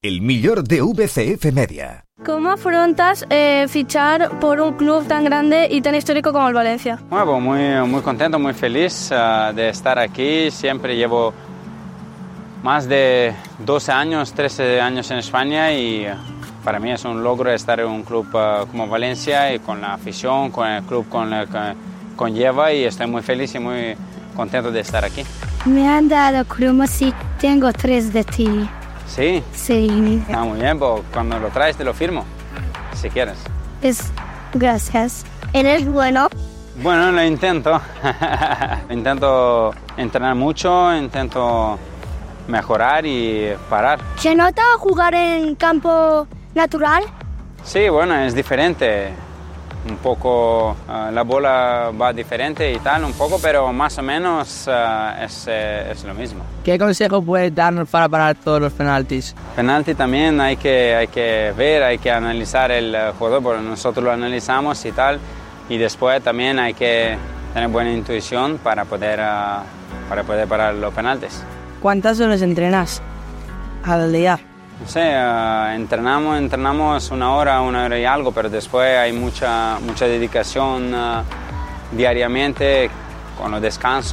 El millor de VCF Media. ¿Cómo afrontas fichar por un club tan grande y tan histórico como el Valencia? Bueno, muy contento, muy feliz de estar aquí. Siempre llevo más de 12 años, 13 años en España y para mí es un logro estar en un club como Valencia y con la afición, con el club con el que conlleva, y estoy muy feliz y muy contento de estar aquí. Me han dado cromos y tengo 3 de ti. ¿Sí? Sí. Muy bien, pues cuando lo traes te lo firmo, si quieres. Gracias. ¿Eres bueno? Bueno, lo intento. Intento entrenar mucho, intento mejorar y parar. ¿Se nota jugar en campo natural? Sí, bueno, es diferente. Un poco, la bola va diferente y tal, un poco, pero más o menos es lo mismo. ¿Qué consejo puedes darnos para parar todos los penaltis? Penalti también hay que ver, hay que analizar el jugador, porque nosotros lo analizamos y tal, y después también hay que tener buena intuición para poder parar los penaltis. ¿Cuántas horas entrenas al día? No sé, entrenamos una hora y algo, pero después hay mucha dedicación diariamente con los descansos.